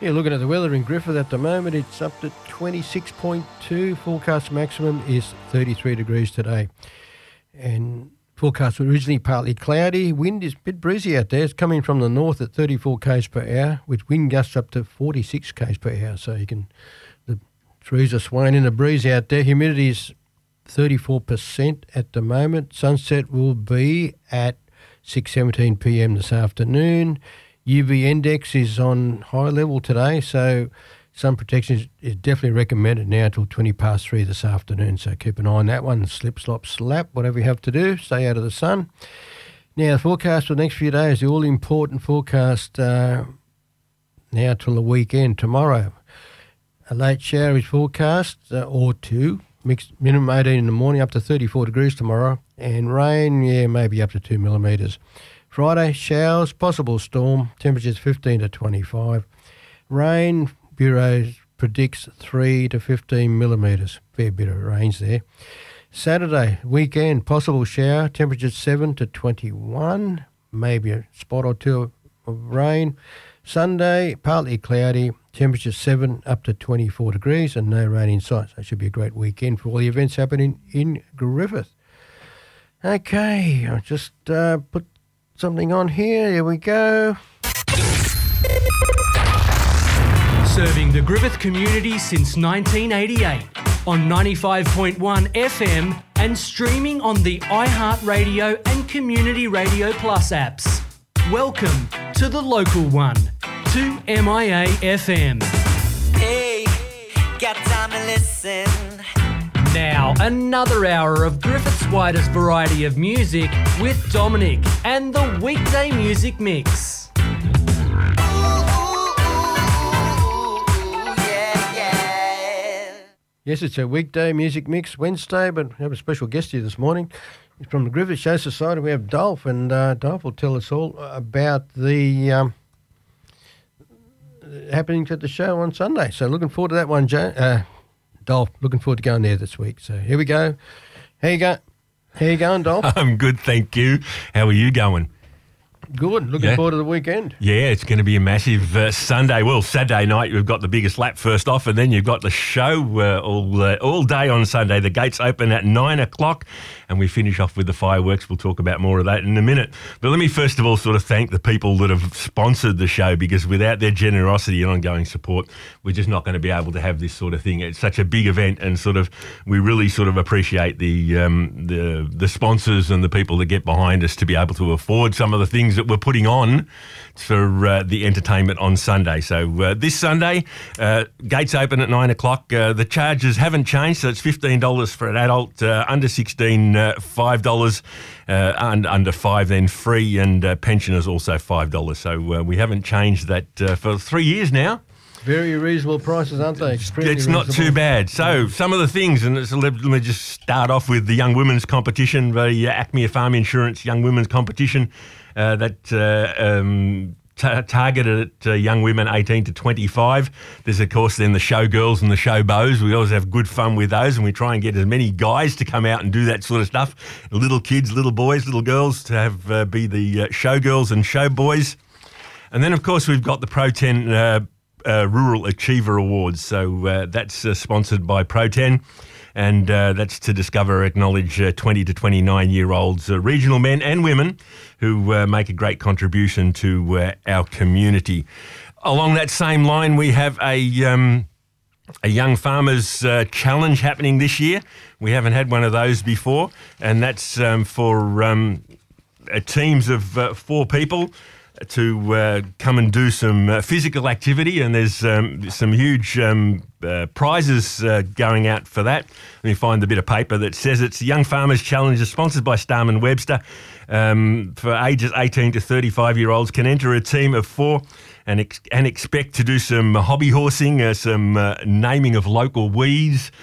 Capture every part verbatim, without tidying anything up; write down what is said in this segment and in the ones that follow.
Yeah, looking at the weather in Griffith at the moment, it's up to twenty-six point two. Forecast maximum is thirty-three degrees today. And forecast was originally partly cloudy. Wind is a bit breezy out there. It's coming from the north at thirty-four k's per hour, with wind gusts up to forty-six k's per hour. So you can, the trees are swaying in a breeze out there. Humidity is thirty-four percent at the moment. Sunset will be at six seventeen p m this afternoon. U V index is on high level today, so sun protection is, is definitely recommended now until twenty past three this afternoon. So keep an eye on that one. Slip, slop, slap, whatever you have to do. Stay out of the sun. Now, the forecast for the next few days, the all-important forecast uh, now till the weekend. Tomorrow, a late shower is forecast, uh, or two. Mixed minimum eighteen in the morning, up to thirty-four degrees tomorrow. And rain, yeah, maybe up to two millimetres. Friday, showers, possible storm, temperatures fifteen to twenty-five. Rain, Bureau predicts three to fifteen millimetres. Fair bit of rains there. Saturday, weekend, possible shower, temperatures seven to twenty-one. Maybe a spot or two of rain. Sunday, partly cloudy, temperatures seven up to twenty-four degrees and no rain in sight. So it should be a great weekend for all the events happening in Griffith. Okay, I'll just uh, put something on here. Here we go. Serving the Griffith community since nineteen eighty-eight on ninety-five point one F M and streaming on the iHeartRadio and Community Radio Plus apps. Welcome to the local one, two M I A F M. Hey, got time to listen. Now, another hour of Griffith's widest variety of music with Dominic and the Weekday Music Mix. Ooh, ooh, ooh, yeah, yeah. Yes, it's a weekday music mix Wednesday, but we have a special guest here this morning. He's from the Griffith Show Society. We have Dolph, and uh, Dolph will tell us all about the um, happenings at the show on Sunday. So looking forward to that one, Joe. Uh, Dolph, looking forward to going there this week. So here we go. How you go? How you going, Dolph? I'm good, thank you. How are you going? Good. Looking Yeah. forward to the weekend. Yeah, it's going to be a massive uh, Sunday. Well, Saturday night we've got the biggest lap first off, and then you've got the show uh, all uh, all day on Sunday. The gates open at nine o'clock, and we finish off with the fireworks. We'll talk about more of that in a minute. But let me first of all sort of thank the people that have sponsored the show, because without their generosity and ongoing support, we're just not going to be able to have this sort of thing. It's such a big event, and sort of we really sort of appreciate the um, the the sponsors and the people that get behind us to be able to afford some of the things that we're putting on for uh, the entertainment on Sunday. So uh, this Sunday, uh, gates open at nine o'clock. Uh, the charges haven't changed, so it's fifteen dollars for an adult, uh, under sixteen, uh, five dollars, uh, and under five then free, and uh, pensioners also five dollars. So uh, we haven't changed that uh, for three years now. Very reasonable prices, aren't they? Extremely It's not reasonable. too bad. So some of the things, and it's, let me just start off with the Young Women's Competition, the Acme Farm Insurance Young Women's Competition uh, that uh, um, t- targeted at uh, young women eighteen to twenty-five. There's, of course, then the showgirls and the showbows. We always have good fun with those, and we try and get as many guys to come out and do that sort of stuff. Little kids, little boys, little girls to have uh, be the uh, showgirls and showboys. And then, of course, we've got the Pro ten uh, Uh, Rural Achiever Awards. So uh, that's uh, sponsored by Pro ten, and uh, that's to discover, acknowledge uh, twenty to twenty-nine year olds, uh, regional men and women who uh, make a great contribution to uh, our community. Along that same line, we have a um, a Young Farmers uh, Challenge happening this year. We haven't had one of those before, and that's um, for um, uh, teams of uh, four people to uh, come and do some uh, physical activity, and there's um, some huge um, uh, prizes uh, going out for that. Let me find the bit of paper that says it's the Young Farmers Challenge, is sponsored by Starman Webster. Um, for ages eighteen to thirty-five year olds can enter a team of four and ex- and expect to do some hobby horsing, uh, some uh, naming of local weeds,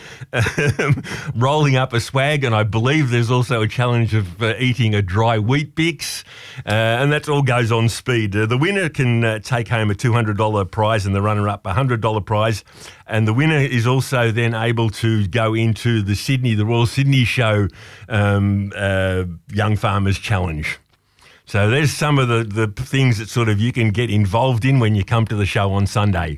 rolling up a swag, and I believe there's also a challenge of uh, eating a dry wheat bix, uh, and that all goes on speed. Uh, the winner can uh, take home a two hundred dollars prize, and the runner-up a one hundred dollars prize, and the winner is also then able to go into the Sydney, the Royal Sydney Show um, uh, Young Farmers Challenge. So there's some of the, the things that sort of you can get involved in when you come to the show on Sunday.